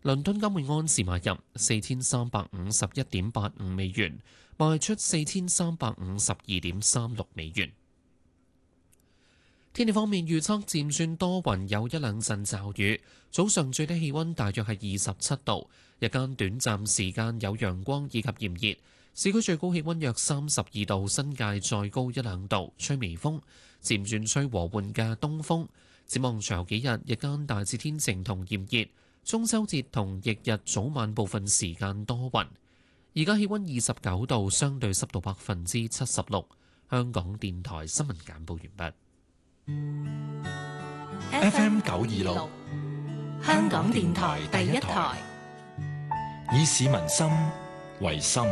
倫敦金每安士買入4351.85美元，賣出4352.36美元。天氣方面預測漸轉多雲，有一兩陣驟雨。早上最低氣溫大約係27度，日間短暫時間有陽光以及炎熱。市區最高氣溫約32度，新界再高一兩度，吹微風，漸轉吹和緩嘅東風。展望隨後幾日，日間大致天晴同炎熱。中秋節同翌日早晚部分時間多雲。而家氣溫29度，相對濕度76%。香港電台新聞簡報完畢。 FM 926，香港電台第一台，以市民心為心，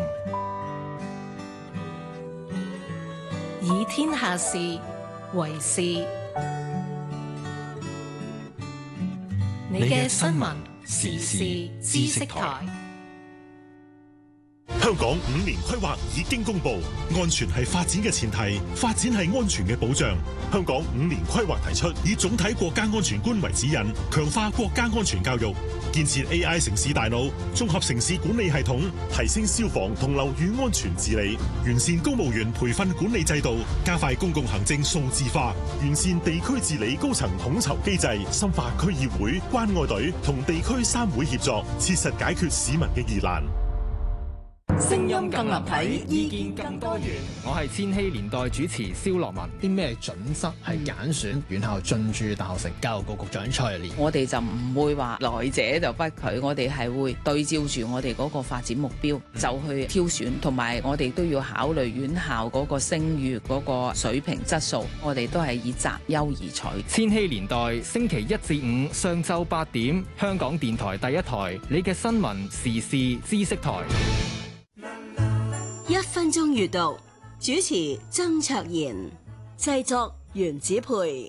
以天下事為事。你嘅新聞時事知識台。 香港5年規劃已經公布，安全係發展嘅前提，發展係安全嘅保障。香港5年規劃提出，以總體國家安全觀為指引，強化國家安全教育，建設 AI 城市大腦，綜合城市管理系統，提升消防同樓宇安全治理，完善公務員培訓管理制度，加快公共行政數字化，完善地區治理高層統籌機制，深化區議會、關愛隊同地區3會協作，切實解決市民嘅疑難。 聲音更立體，意見更多元。我係千禧年代主持蕭樂文。 啲咩準則係揀選院校進駐大學城？教育局局長蔡若蓮。 我哋就唔會話來者就不拒，我哋係會對照住我哋嗰個發展目標就去挑選，同埋我哋都要考慮院校嗰個聲譽嗰個水平質素，我哋都係以擇優而取。 千禧年代星期1至5上晝8點，香港電台第一台，你嘅新聞時事知識台。 1分鐘閱讀，主持曾卓賢，製作袁子培。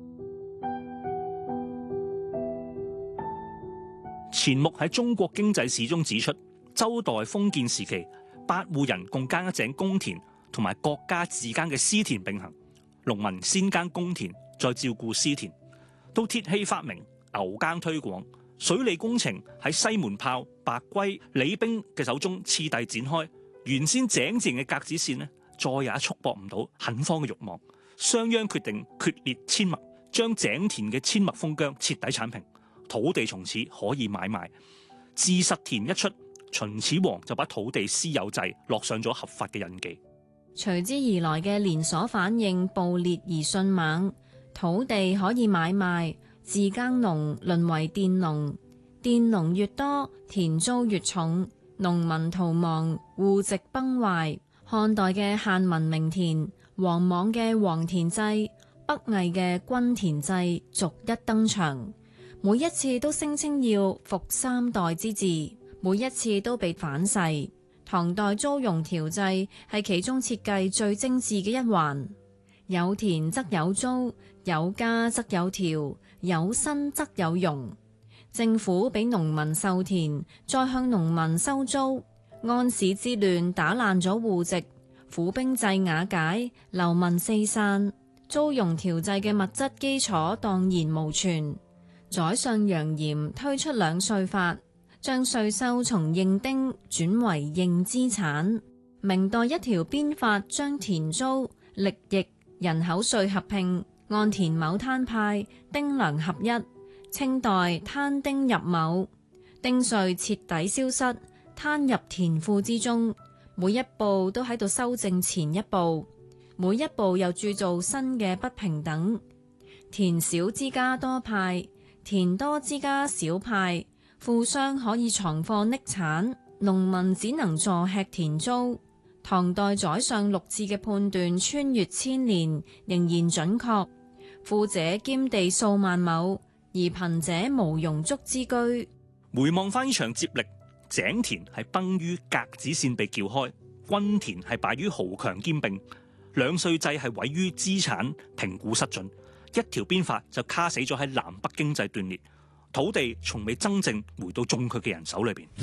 錢穆喺中國經濟史中指出，周代封建時期，8戶人共耕一井公田，同埋國家自耕嘅私田並行。農民先耕公田，再照顧私田。到鐵器發明，牛耕推廣，水利工程喺西門豹、白圭、李冰嘅手中次第展開。原先井字形嘅格子線呢，再也束縛唔到墾荒嘅慾望。商鞅決定決裂阡陌，將井田嘅阡陌封疆徹底剷平，土地從此可以買賣。自實田一出，秦始皇就把土地私有制落上咗合法嘅印記。 隨之而來嘅連鎖反應暴烈而迅猛，土地可以買賣，自耕農淪為佃農，佃農越多，田租越重。農民逃亡，戶籍崩壞。漢代嘅限民名田，王莽嘅黃田制，北魏嘅均田制逐一登場，每一次都聲稱要復3代之治，每一次都被反噬。唐代租庸調制係其中設計最精緻嘅一環，有田則有租，有家則有條，有身則有傭。政府俾農民授田，再向農民收租。安史之亂打爛咗戶籍，府兵制瓦解，流民四散，租庸調制嘅物質基礎蕩然無存。宰相楊炎推出兩稅法，將稅收從認丁轉為認資產。明代一條鞭法將田租、力役、人口稅合併，按田畝攤派，丁糧合一。清代攤丁入畝，丁稅徹底消失，攤入田庫之中。每一步都喺度修正前一步，每一步又鑄造新嘅不平等。田少之家多派，田多之家少派。富商可以藏貨匿產，農民只能坐吃田租。唐代宰相陸贽嘅判斷穿越千年，仍然準確。富者兼地數萬畝，而貧者無庸足之居。 回望翻呢場接力，井田係崩於格子線被撬開，均田係敗於豪強兼併，兩稅制係毀於資產評估失準，一條鞭法就卡死咗喺南北經濟斷裂，土地從未真正回到中佢嘅人手裏邊。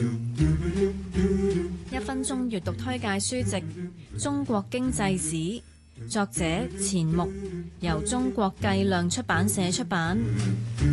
1分鐘閱讀推介書籍《中國經濟史》，作者錢穆，由中國計量出版社出版。